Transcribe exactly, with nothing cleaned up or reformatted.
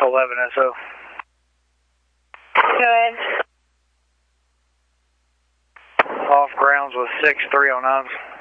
eleven S O. Good. Off grounds with six three oh nines.